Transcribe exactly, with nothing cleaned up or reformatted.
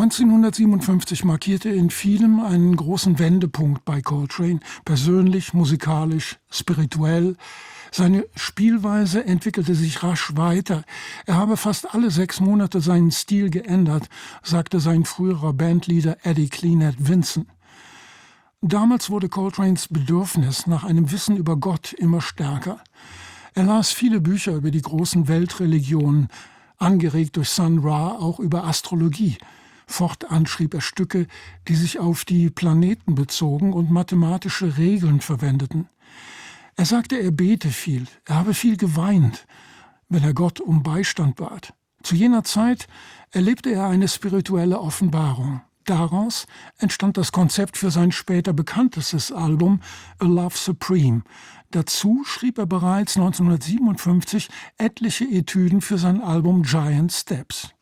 neunzehnhundertsiebenundfünfzig markierte in vielem einen großen Wendepunkt bei Coltrane, persönlich, musikalisch, spirituell. Seine Spielweise entwickelte sich rasch weiter. Er habe fast alle sechs Monate seinen Stil geändert, sagte sein früherer Bandleader Eddie Cleanett Vinson. Damals wurde Coltranes Bedürfnis nach einem Wissen über Gott immer stärker. Er las viele Bücher über die großen Weltreligionen, angeregt durch Sun Ra auch über Astrologie. Fortan schrieb er Stücke, die sich auf die Planeten bezogen und mathematische Regeln verwendeten. Er sagte, er bete viel, er habe viel geweint, wenn er Gott um Beistand bat. Zu jener Zeit erlebte er eine spirituelle Offenbarung. Daraus entstand das Konzept für sein später bekanntestes Album A Love Supreme. Dazu schrieb er bereits neunzehnhundertsiebenundfünfzig etliche Etüden für sein Album Giant Steps.